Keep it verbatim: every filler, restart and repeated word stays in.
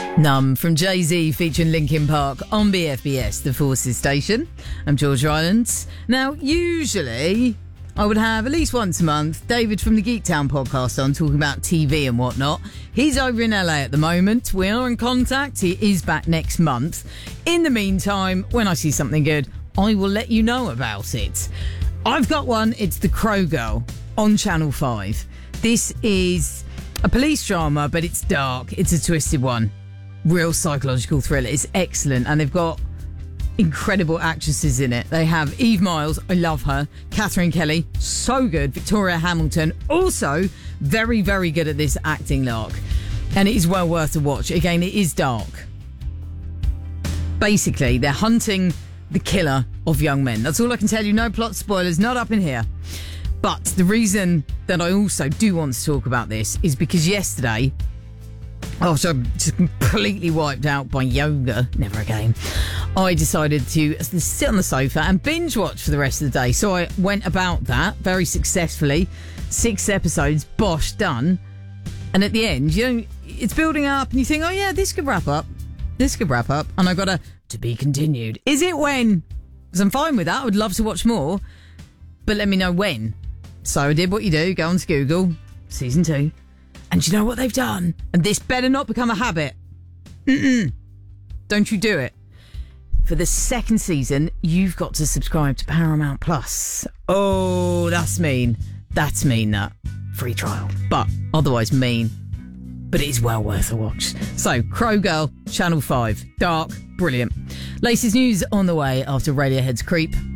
Numb from Jay-Z featuring Linkin Park on B F B S, the Forces station. I'm George Rylands. Now, usually I would have at least once a month David from the Geek Town podcast on talking about T V and whatnot. He's over in L A at the moment. We are in contact. He is back next month. In the meantime, when I see something good, I will let you know about it. I've got one. It's The Crow Girl on Channel five. This is a police drama, but it's dark. It's a twisted one. Real psychological thriller. It's excellent, and they've got incredible actresses in it. They have Eve Miles, I love her. Catherine Kelly, so good. Victoria Hamilton, also very, very good at this acting lark. And it is well worth a watch. Again, it is dark. Basically, they're hunting the killer of young men. That's all I can tell you. No plot spoilers, not up in here. But the reason that I also do want to talk about this is because yesterday, after I'm just completely wiped out by yoga, never again, I decided to sit on the sofa and binge watch for the rest of the day. So I went about that very successfully. Six episodes, bosh, done. And at the end, you know, it's building up and you think, oh yeah, this could wrap up. This could wrap up. And I got a to be continued. Is it when? Because I'm fine with that. I would love to watch more. But let me know when. So I did what you do. Go onto Google. Season two. And you know what they've done? And this better not become a habit. Mm-mm. Don't you do it. For the second season, you've got to subscribe to Paramount Plus. Oh, that's mean. That's mean, that. Free trial. But otherwise mean. But it is well worth a watch. So, Crow Girl, Channel five. Dark, brilliant. Latest news on the way after Radiohead's Creep.